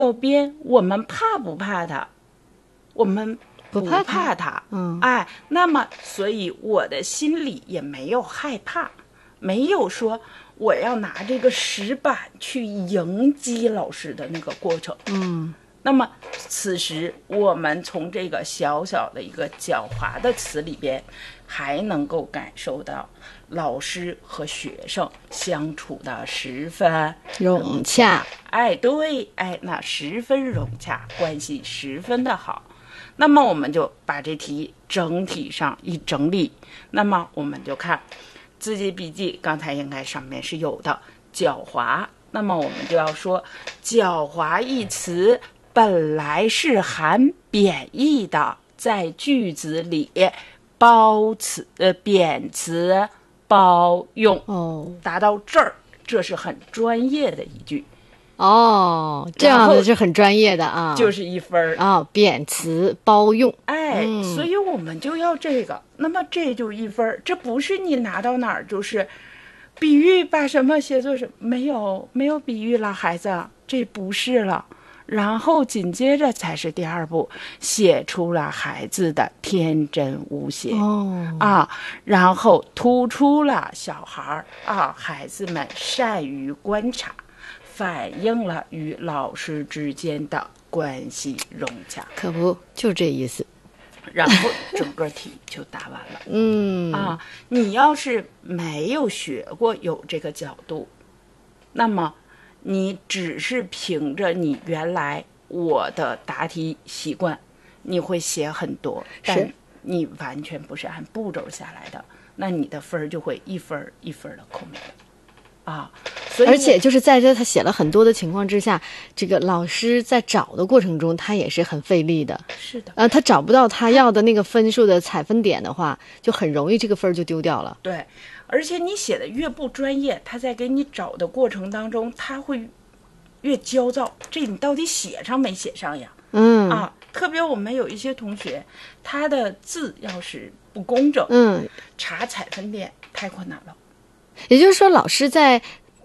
教鞭，我们怕不怕它？我们不怕它。哎，那么所以我的心里也没有害怕，没有说我要拿这个石板去迎击老师的那个过程。那么此时我们从这个小小的一个狡猾的词里边，还能够感受到老师和学生相处的十分融洽。 哎，对，哎，那十分融洽，关系十分的好。那么我们就把这题整体上一整理，那么我们就看自己笔记，刚才应该上面是有的狡猾。那么我们就要说，狡猾一词本来是含贬义的，在句子里贬词包用。达到这儿，这是很专业的一句。 这样的是很专业的啊， 就是1分啊，贬词包用。 哎，所以我们就要这个，那么这就1分。这不是你拿到哪儿就是比喻把什么写作什么，没有比喻了，孩子，这不是了。然后紧接着才是第2步，写出了孩子的天真无邪。然后突出了小孩孩子们善于观察，反映了与老师之间的关系融洽。 可不就这意思。 然后整个题就答完了。你要是没有学过有这个角度，那么你只是凭着你原来我的答题习惯，你会写很多，但你完全不是按步骤下来的，那你的分就会1分1分的扣没了。所以而且就是在这他写了很多的情况之下，这个老师在找的过程中他也是很费力的。 是的。 他找不到他要的那个分数的采分点的话，就很容易这个分就丢掉了。 对，而且你写的越不专业，他在给你找的过程当中，他会越焦躁，这你到底写上没写上呀？特别我们有一些同学，他的字要是不工整，查采分点太困难了。 也就是说，老师在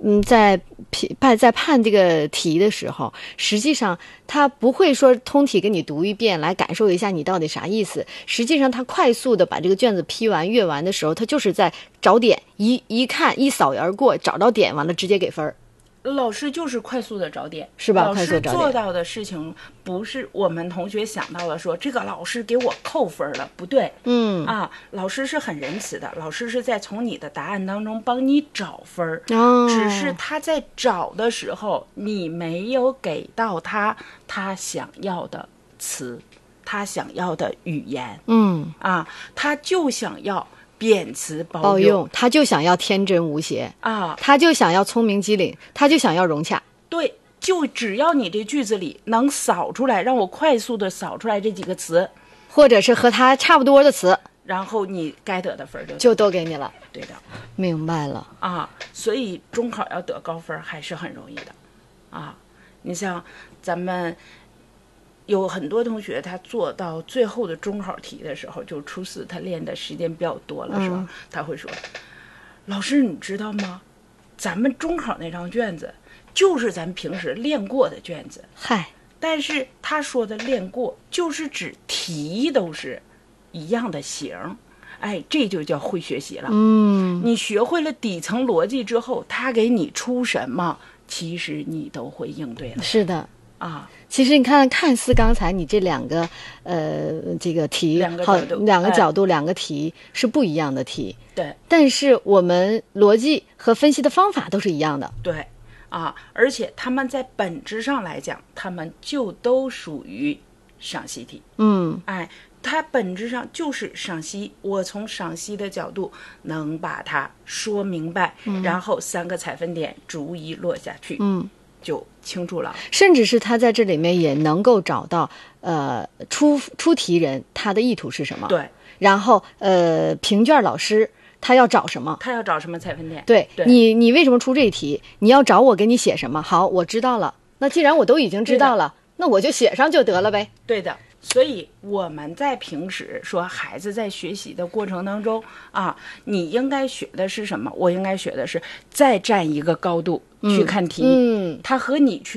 判这个题的时候，实际上他不会说通题给你读一遍来感受一下你到底啥意思。实际上他快速的把这个卷子批完阅完的时候，他就是在找点，一看一扫而过，找到点完了直接给分。 老师就是快速的找点， 是吧？ 老师做到的事情不是我们同学想到了说这个老师给我扣分了，不对。老师是很仁慈的，老师是在从你的答案当中帮你找分。只是他在找的时候，你没有给到他想要的词，他想要的语言。他就想要贬词包用， 他就想要天真无邪他就想要聪明机灵，他就想要融洽。 对，就只要你这句子里能扫出来，让我快速的扫出来这几个词， 或者是和他差不多的词， 然后你该得的分就都给你了。 对的， 明白了所以中考要得高分还是很容易的你像咱们有很多同学，他做到最后的中考题的时候，就初4他练的时间比较多了，是吧？他会说：“老师，你知道吗？咱们中考那张卷子就是咱平时练过的卷子。”但是他说的练过，就是指题都是一样的型。这就叫会学习了。你学会了底层逻辑之后，他给你出什么，其实你都会应对了。 是的。其实你看似刚才你这两个这个题两个角度两个题是不一样的题， 对， 但是我们逻辑和分析的方法都是一样的。 对而且他们在本质上来讲，他们就都属于赏析题。它本质上就是赏析，我从赏析的角度能把它说明白，然后3个采分点逐一落下去，就清楚了。 甚至是他在这里面也能够找到出题人他的意图是什么。 对， 然后评卷老师他要找什么？ 他要找什么采分点？ 对，你为什么出这一题？你要找我给你写什么？好，我知道了。那既然我都已经知道了，那我就写上就得了呗。 对的。所以我们在平时说孩子在学习的过程当中你应该学的是什么？我应该学的是再站一个高度去看题，他和你去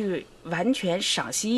完全赏析